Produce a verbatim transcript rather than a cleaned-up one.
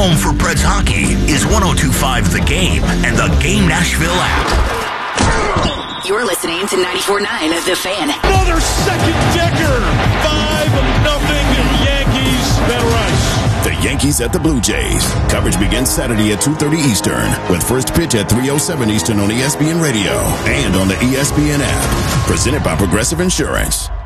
home for Preds hockey is one oh two point five The Game and the Game Nashville app. You're listening to ninety-four point nine The Fan. Another second decker. five nothing Yankees. Ben Rice. The Yankees at the Blue Jays. Coverage begins Saturday at two thirty Eastern with first pitch at three oh seven Eastern on E S P N Radio and on the E S P N app. Presented by Progressive Insurance.